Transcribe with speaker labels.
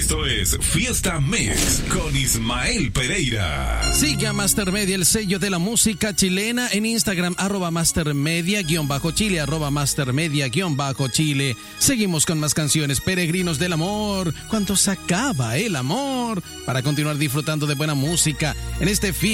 Speaker 1: Esto es Fiesta Mix con Ismael Pereira.
Speaker 2: Sigue a Master Media, el sello de la música chilena, en Instagram, @mastermedia_chile, @mastermedia_chile. Seguimos con más canciones, Peregrinos del Amor, cuando se acaba el amor, para continuar disfrutando de buena música en este